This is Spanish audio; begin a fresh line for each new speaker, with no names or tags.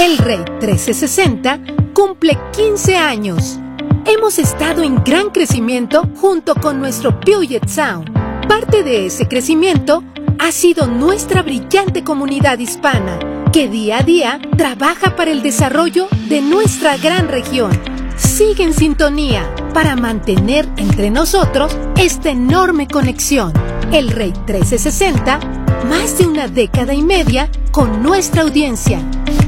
El Rey 1360 cumple 15 años. Hemos estado en gran crecimiento junto con nuestro Puget Sound. Parte de ese crecimiento ha sido nuestra brillante comunidad hispana, que día a día trabaja para el desarrollo de nuestra gran región. Sigue en sintonía para mantener entre nosotros esta enorme conexión. El Rey 1360, más de una década y media con nuestra audiencia.